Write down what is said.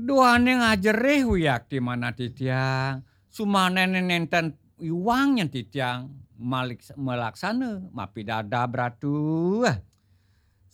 Doane ngajereh huyak di mana titiang, sumanene nenten iwangnya titiang malik melaksana mapidada bratu.